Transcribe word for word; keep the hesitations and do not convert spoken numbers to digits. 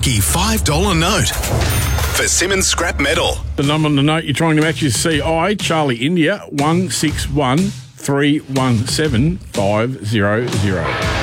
lucky five dollar note for Simmons Scrap Metal. The number on the note you're trying to match is C I, Charlie India, one six one three one seven five zero zero.